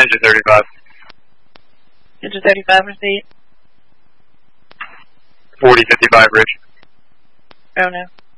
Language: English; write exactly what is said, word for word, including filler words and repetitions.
Engine thirty-five. Engine thirty-five, receipt. forty fifty-five, Rich. Oh, no.